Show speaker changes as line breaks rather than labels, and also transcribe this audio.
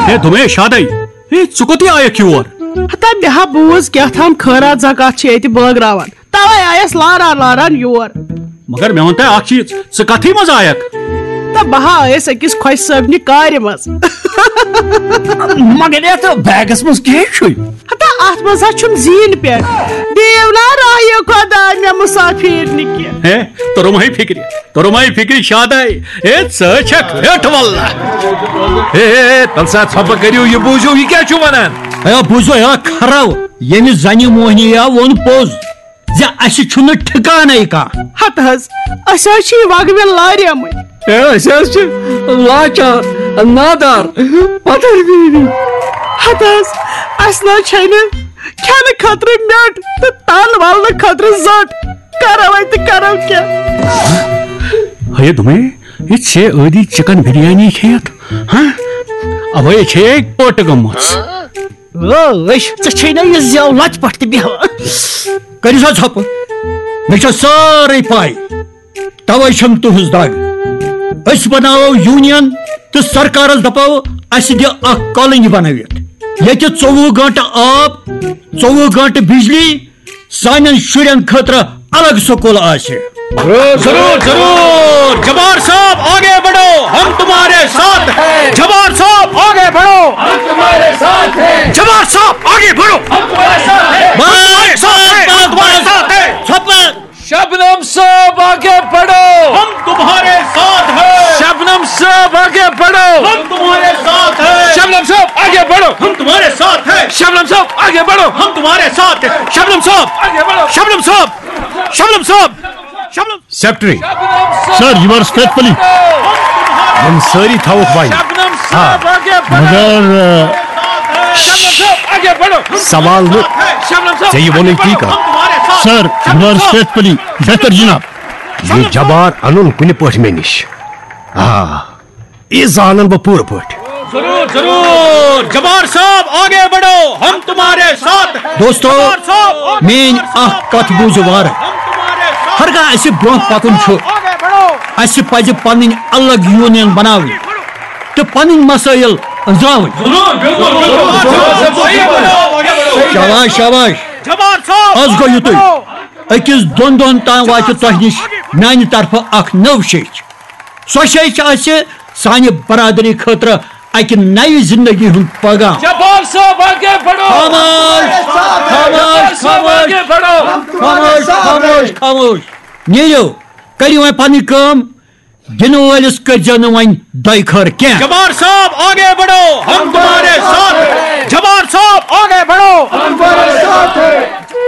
اے تمہیں شادی اے ژٕ آیک یور
ہتا مےٚ بوٗز کیٛاہتام خٲرات زکات چھِ ییٚتہِ بٲگراوان توے آیس لاران لاران یور
مگر مےٚ ووٚن تۄہہِ اکھ چیٖز ژٕ کتھٕے منٛز آیک
تہٕ بہٕ آیس أکِس خۄش صٲبنہِ کارِ منٛز
مگر یتھ بیگس منٛز کیٛاہ چھُے
ہتا اتھ منٛز ہا چھُم زیٖنہِ پٮ۪ٹھ دیو نا راہہِ خۄدا مےٚ مُسافِر نہٕ کینٛہہ
ہے ترمائی فکر شادی اے ژٕ چھکھ پھٹ واللہ
تلسا ژھۄپہٕ کٔرِو یہِ بوٗزِو یہِ کیٛاہ چھُ ونان
ایا بوٗزو ایا خرو ییٚمہِ زنہِ موہنی ووٚن پوٚز زِ اَسہِ چھُنہٕ ٹھِکانَے کانٛہہ
ہتہٕ حظ أسۍ حظ چھِ یہِ وگوٮ۪ن لاریمٕتۍ
أسۍ حظ چھِ لاچار نادار پتھر
ہتہٕ حظ اسہِ نہ چھے نہٕ کھٮ۪نہٕ خٲطرٕ مٮ۪ٹ تہٕ تل ولنہٕ خٲطرٕ زٹ کرو تہٕ کرو کیٛاہ
ہے تمہیں یہ ژے ٲدی چکن بریانی کھیت ہاں اوے چھے پٹ گٔمٕژ
ژےٚ چھے نا یہِ زٮ۪و لچ پٹ تہِ بیٚہوان کٔرِو سا ژھۄپہٕ مےٚ چھےٚ سٲرٕے پاے توے چھم تُہٕنٛز دگ أسۍ بناوو یوٗنین تہٕ سرکارس دپو اسہِ دِ اکھ کالنی بنٲوِتھ ییٚتہِ 24 گٲنٹہٕ آب 24 گٲنٹہٕ بجلی سانٮ۪ن شُرٮ۪ن خٲطرٕ الگ سکوٗل آسہِ
ضرور ضرور جبار صاحب آگے بڑھو ہم تمہارے ساتھ ہیں جبار صاحب آگے بڑھو ہم تمہارے ساتھ ہیں جبار صاحب آگے بڑھو ہم تمہارے ساتھ ہیں تمہارے ساتھ ہیں
شبنم صاحب آگے بڑھو
ہم تمہارے ساتھ ہیں
شبنم صاحب آگے بڑھو
ہم تمہارے ساتھ ہیں
شبنم صاحب آگے بڑھو
ہم تمہارے ساتھ ہیں
شبنم صاحب آگے بڑھو
ہم تمہارے ساتھ ہیں شبنم صاحب
آگے بڑھو
شبنم صاحب شبنم صاحب شبنم
سیکٹری سر یورس فیتفلی ہم ساری تھاوک بھائی
شبنم صاحب آگے بڑھو
مگر
شبنم صاحب آگے بڑھو
سوال
شبنم صاحب
یہ بولیں ٹھیک ہے سر یورس فیتفلی بہتر جناب یہ جبار انن کن پٹ مے نش یہ زانن بہ پور پٹ
ضرور ضرور جبار صاحب آگے بڑھو ہم تمہارے ساتھ ہیں
دوستو مین اکھ کتھ بوٗزِو وارٕ ہرگاہ اسہِ برونٛہہ پکُن چھُ اسہِ پزِ پنٕنۍ الگ یوٗنین بناوٕنۍ تہٕ پنٕنۍ مسٲیل أنٛزراوٕنۍ شاباش شاباش آز گوٚو یُتُے أکِس دۄن دۄہن تام واتہِ تۄہہِ نِش میانہِ طرفہٕ اکھ نٔو شیٚچھ سۄ شیٚچھ آسہِ سانہِ برادری خٲطرٕ اکہِ نَیہِ زندگی ہُنٛد پیغام
جبار صاحب آگے بڑھو
خاموش نیٖرِو کٔرِو وۄنۍ پنٕنۍ کٲم دِنہٕ وٲلِس کٔرۍزیو نہٕ وۄنۍ دۄیہِ خٲر کینٛہہ
جبار صاحب آگے بڑھو ہم